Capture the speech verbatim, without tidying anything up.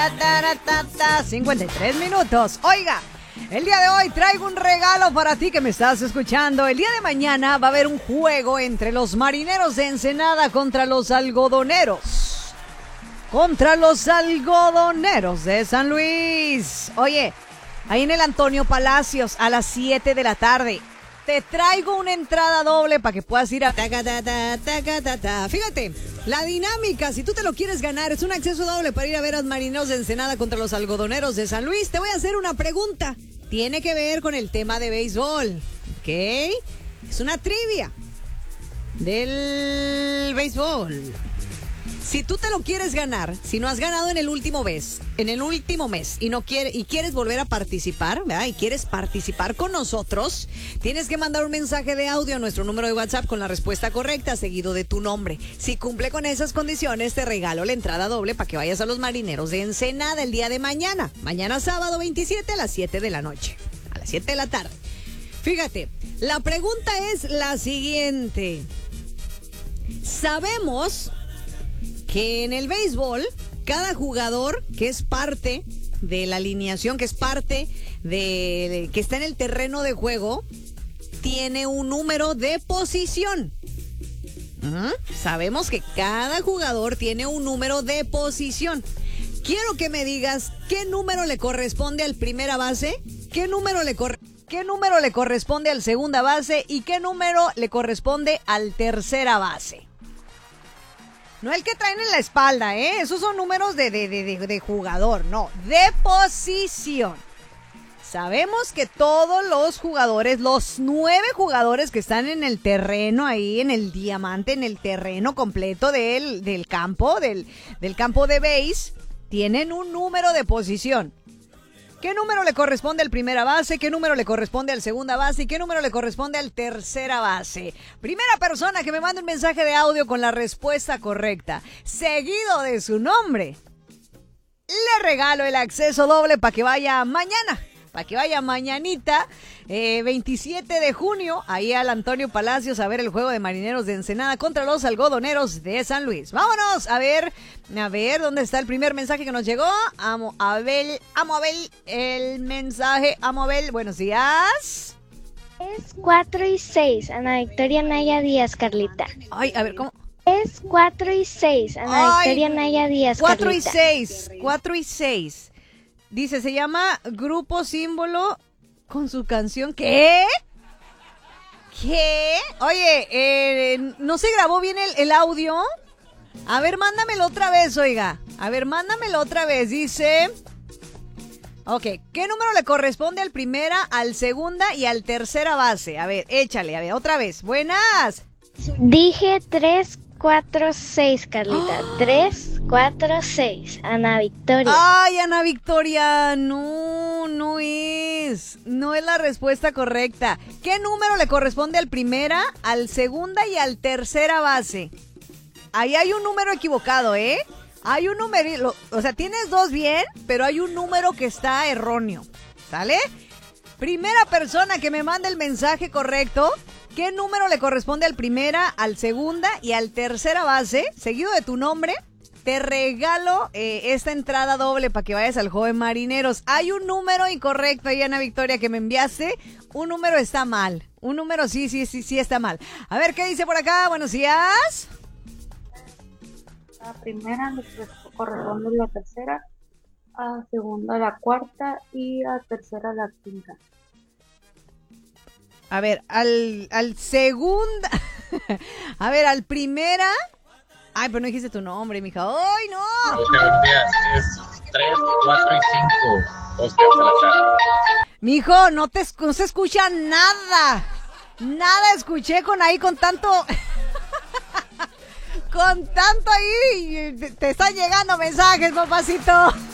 cincuenta y tres minutos. Oiga, el día de hoy traigo un regalo para ti que me estás escuchando. El día de mañana va a haber un juego entre los Marineros de Ensenada contra los Algodoneros. Contra los Algodoneros de San Luis. Oye, ahí en el Antonio Palacios a las siete de la tarde. Te traigo una entrada doble para que puedas ir a... Fíjate, la dinámica, si tú te lo quieres ganar, es un acceso doble para ir a ver a los Marineros de Ensenada contra los Algodoneros de San Luis. Te voy a hacer una pregunta. Tiene que ver con el tema de béisbol, ¿ok? Es una trivia del béisbol. Si tú te lo quieres ganar, si no has ganado en el último mes, en el último mes y no quiere, y quieres volver a participar, ¿verdad? Y quieres participar con nosotros, tienes que mandar un mensaje de audio a nuestro número de WhatsApp con la respuesta correcta, seguido de tu nombre. Si cumple con esas condiciones, te regalo la entrada doble para que vayas a los Marineros de Ensenada el día de mañana. Mañana sábado veintisiete a las siete de la noche, a las siete de la tarde. Fíjate, la pregunta es la siguiente. Sabemos que en el béisbol, cada jugador que es parte de la alineación, que es parte de, de que está en el terreno de juego, tiene un número de posición. Uh-huh. Sabemos que cada jugador tiene un número de posición. Quiero que me digas qué número le corresponde al primera base, qué número le corre- qué número le corresponde al segunda base y qué número le corresponde al tercera base. No el que traen en la espalda, ¿eh? Esos son números de, de, de, de, de jugador, no, de posición. Sabemos que todos los jugadores, los nueve jugadores que están en el terreno ahí, en el diamante, en el terreno completo del, del campo, del, del campo de base, tienen un número de posición. ¿Qué número le corresponde al primera base? ¿Qué número le corresponde al segunda base? ¿Y qué número le corresponde al tercera base? Primera persona que me mande un mensaje de audio con la respuesta correcta, seguido de su nombre, le regalo el acceso doble para que vaya mañana. Para que vaya mañanita, eh, veintisiete de junio, ahí al Antonio Palacios a ver el juego de Marineros de Ensenada contra los Algodoneros de San Luis. Vámonos a ver, a ver, ¿dónde está el primer mensaje que nos llegó? Amo Abel, amo Abel, el mensaje, amo Abel, buenos días. Es cuatro y seis, Ana Victoria Naya Díaz, Carlita. Ay, a ver, ¿cómo? Es cuatro y seis, Ana Ay, Victoria Naya Díaz, cuatro Carlita. y seis, cuatro y seis. Dice, se llama Grupo Símbolo con su canción. ¿Qué? ¿Qué? Oye, eh, ¿no se grabó bien el, el audio? A ver, mándamelo otra vez, oiga. A ver, mándamelo otra vez. Dice... Ok, ¿qué número le corresponde al primera, al segunda y al tercera base? A ver, échale, a ver, otra vez. Buenas. Dije tres, cuatro, seis, Carlita. tres, cuatro, seis, Ana Victoria. Ay, Ana Victoria, no, no es. No es la respuesta correcta. ¿Qué número le corresponde al primera, al segunda y al tercera base? Ahí hay un número equivocado, ¿eh? Hay un número, o sea, tienes dos bien, pero hay un número que está erróneo, ¿sale? Primera persona que me manda el mensaje correcto, ¿qué número le corresponde al primera, al segunda y al tercera base? Seguido de tu nombre, te regalo eh, esta entrada doble para que vayas al juego de Marineros. Hay un número incorrecto ahí, Ana Victoria, que me enviaste. Un número está mal. Un número sí, sí, sí, sí está mal. A ver, ¿qué dice por acá? Buenos días. A primera le corresponde la tercera, a segunda la cuarta y a tercera la quinta. A ver, al, al segunda... A ver, al primera... Ay, pero no dijiste tu nombre, mija. ¡Ay, no! Buenos días, es tres, cuatro y cinco. Oscar Salazar. Mijo, no, te, no se escucha nada. Nada escuché con ahí, con tanto... Con tanto ahí, te, te están llegando mensajes, papacito.